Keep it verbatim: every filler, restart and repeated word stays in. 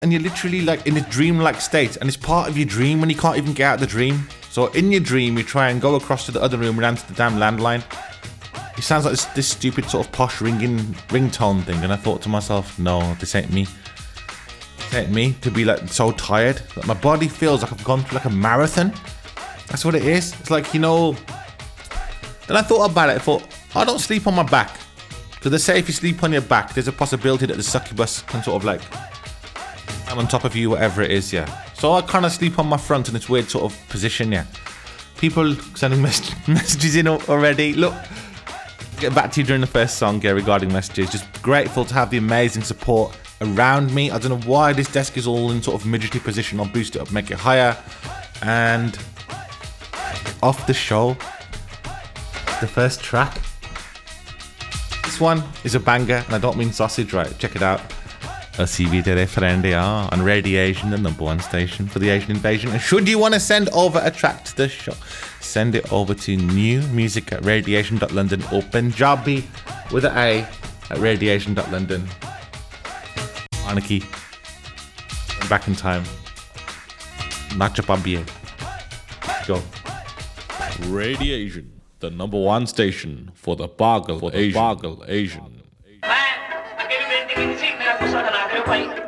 and you're literally like in a dream-like state, and it's part of your dream when you can't even get out of the dream. So in your dream, you try and go across to the other room and answer the damn landline. It sounds like this, this stupid sort of posh ringing ringtone thing, and I thought to myself, no, this ain't me. This ain't me to be like so tired. Like my body feels like I've gone through like a marathon. That's what it is. It's like, you know. Then I thought about it. I thought, I don't sleep on my back, because they say if you sleep on your back, there's a possibility that the succubus can sort of like stand on top of you, whatever it is, yeah. So I kind of sleep on my front in this weird sort of position, yeah. People sending mes- messages in already. Look. Get back to you during the first song, yeah, regarding messages. Just grateful to have the amazing support around me. I don't know why this desk is all in sort of midgety position. I'll boost it up, make it higher. And off the show, the first track. This one is a banger, and I don't mean sausage, right? Check it out. A C V Tere Friende on Radiation, the number one station for the Asian invasion. And should you want to send over a track to the show, send it over to new music at radiation dot london or Punjabi with an A at radiation dot london. Anarchy. Back in time. Nachapambie. Go. Radiation, the number one station for the Bargle Asian. Bargle Asian. Man, I gave you anything in the seat, man. I was on and I